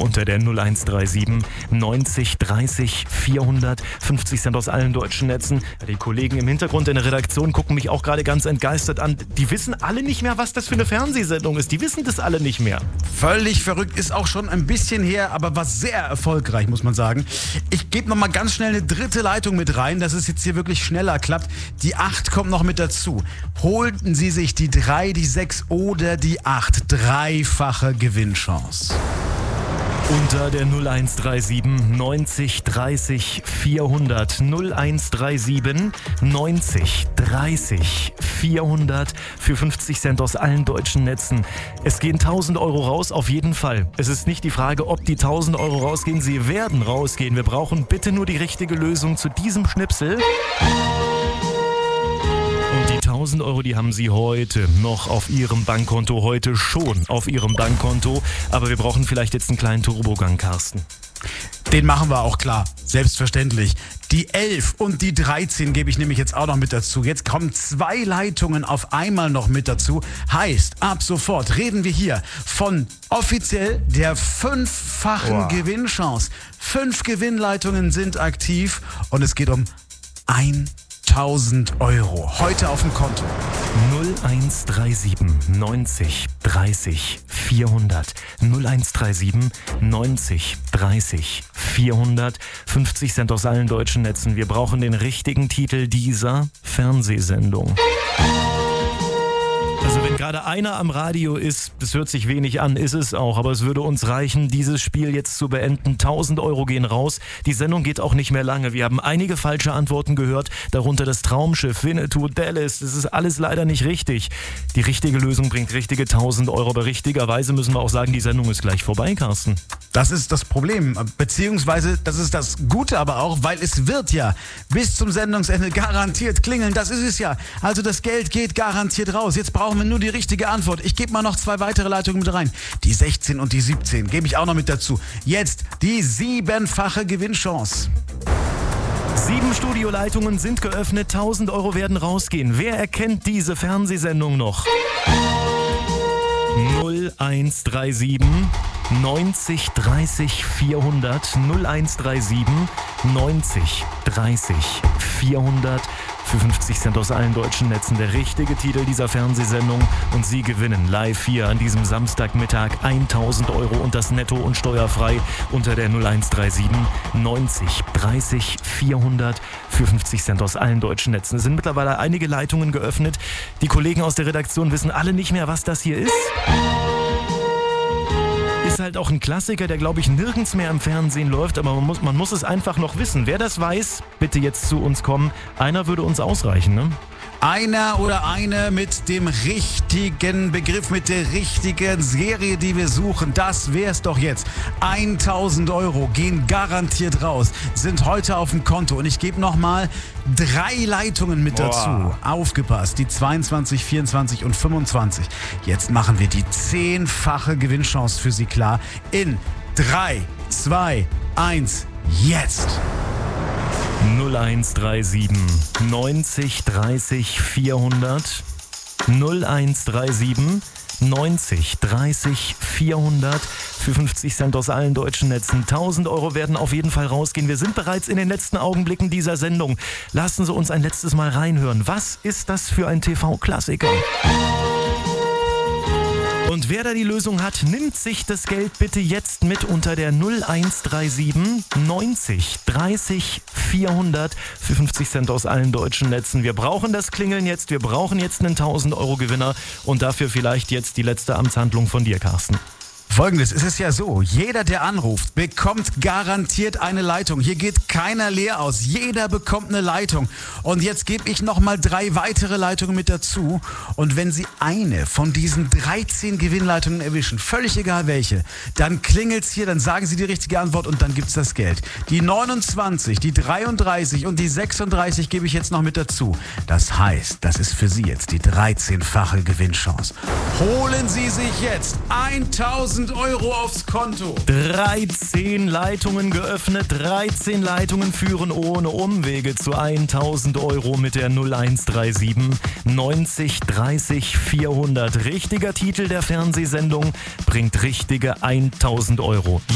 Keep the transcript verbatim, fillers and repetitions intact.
unter der null eins drei sieben neunzig dreißig vierhundert. fünfzig Cent aus allen deutschen Netzen. Die Kollegen im Hintergrund in der Redaktion gucken mich auch gerade ganz entgeistert an. Die wissen alle nicht mehr, was das für eine Fernsehsendung ist. Die wissen das alle nicht mehr. Völlig verrückt, ist auch schon ein bisschen her, aber war sehr erfolgreich, muss man sagen. Ich gebe noch mal ganz schnell eine dritte Leitung mit rein, dass es jetzt hier wirklich schneller klappt. Die acht kommt noch mit dazu. Holten Sie sich die drei, die sechs oder die acht. Dreifache Gewinnchance. Unter der null eins drei sieben neunzig dreißig vierhundert. null eins drei sieben neunzig dreißig vierhundert für fünfzig Cent aus allen deutschen Netzen. Es gehen tausend Euro raus, auf jeden Fall. Es ist nicht die Frage, ob die tausend Euro rausgehen. Sie werden rausgehen. Wir brauchen bitte nur die richtige Lösung zu diesem Schnipsel. Und die tausend Euro, die haben Sie heute noch auf Ihrem Bankkonto, heute schon auf Ihrem Bankkonto. Aber wir brauchen vielleicht jetzt einen kleinen Turbogang, Carsten. Den machen wir auch klar, selbstverständlich. Die elf und die dreizehn gebe ich nämlich jetzt auch noch mit dazu. Jetzt kommen zwei Leitungen auf einmal noch mit dazu. Heißt, ab sofort reden wir hier von offiziell der fünffachen Wow. Gewinnchance. Fünf Gewinnleitungen sind aktiv und es geht um tausend Euro heute auf dem Konto. null eins drei sieben neunzig dreißig vierhundert. null eins drei sieben neunzig dreißig vierhundert. fünfzig Cent aus allen deutschen Netzen. Wir brauchen den richtigen Titel dieser Fernsehsendung. Also wenn gerade einer am Radio ist, das hört sich wenig an, ist es auch, aber es würde uns reichen, dieses Spiel jetzt zu beenden. tausend Euro gehen raus, die Sendung geht auch nicht mehr lange. Wir haben einige falsche Antworten gehört, darunter das Traumschiff, Winnetou, Dallas, das ist alles leider nicht richtig. Die richtige Lösung bringt richtige tausend Euro, aber richtigerweise müssen wir auch sagen, die Sendung ist gleich vorbei, Carsten. Das ist das Problem, beziehungsweise das ist das Gute aber auch, weil es wird ja bis zum Sendungsende garantiert klingeln, das ist es ja. Also das Geld geht garantiert raus. Jetzt brauchen wir nur die richtige Antwort. Ich gebe mal noch zwei weitere Leitungen mit rein. Die sechzehn und die siebzehn gebe ich auch noch mit dazu. Jetzt die siebenfache Gewinnchance. Sieben Studioleitungen sind geöffnet, tausend Euro werden rausgehen. Wer erkennt diese Fernsehsendung noch? null eins drei sieben neunzig dreißig vierhundert. null eins drei sieben neunzig dreißig vierhundert. Für fünfzig Cent aus allen deutschen Netzen der richtige Titel dieser Fernsehsendung. Und Sie gewinnen live hier an diesem Samstagmittag tausend Euro und das netto und steuerfrei unter der null eins drei sieben neunzig dreißig vierhundert für fünfzig Cent aus allen deutschen Netzen. Es sind mittlerweile einige Leitungen geöffnet. Die Kollegen aus der Redaktion wissen alle nicht mehr, was das hier ist. Ist halt auch ein Klassiker, der, glaube ich, nirgends mehr im Fernsehen läuft, aber man muss, man muss es einfach noch wissen. Wer das weiß, bitte jetzt zu uns kommen. Einer würde uns ausreichen, ne? Einer oder eine mit dem richtigen Begriff, mit der richtigen Serie, die wir suchen. Das wär's doch jetzt. tausend Euro gehen garantiert raus, sind heute auf dem Konto. Und ich gebe nochmal drei Leitungen mit dazu. Boah. Aufgepasst, die zweiundzwanzig, vierundzwanzig und fünfundzwanzig. Jetzt machen wir die zehnfache Gewinnchance für Sie klar. In drei, zwei, eins, jetzt! null eins drei sieben neunzig dreißig vierhundert. null eins drei sieben neunzig dreißig vierhundert für fünfzig Cent aus allen deutschen Netzen. tausend Euro werden auf jeden Fall rausgehen. Wir sind bereits in den letzten Augenblicken dieser Sendung. Lassen Sie uns ein letztes Mal reinhören. Was ist das für ein T V-Klassiker? Und wer da die Lösung hat, nimmt sich das Geld bitte jetzt mit unter der null eins drei sieben neunzig dreißig vierhundert für fünfzig Cent aus allen deutschen Netzen. Wir brauchen das Klingeln jetzt, wir brauchen jetzt einen tausend Euro Gewinner und dafür vielleicht jetzt die letzte Amtshandlung von dir, Carsten. Folgendes, es ist ja so, jeder, der anruft, bekommt garantiert eine Leitung. Hier geht keiner leer aus, jeder bekommt eine Leitung. Und jetzt gebe ich nochmal drei weitere Leitungen mit dazu. Und wenn Sie eine von diesen dreizehn Gewinnleitungen erwischen, völlig egal welche, dann klingelt's hier, dann sagen Sie die richtige Antwort und dann gibt's das Geld. Die neunundzwanzig, die dreiunddreißig und die sechsunddreißig gebe ich jetzt noch mit dazu. Das heißt, das ist für Sie jetzt die dreizehnfache Gewinnchance. Holen Sie sich jetzt tausend Euro aufs Konto. dreizehn Leitungen geöffnet, dreizehn Leitungen führen ohne Umwege zu tausend Euro mit der null eins drei sieben neunzig dreißig vierhundert. Richtiger Titel der Fernsehsendung bringt richtige tausend Euro.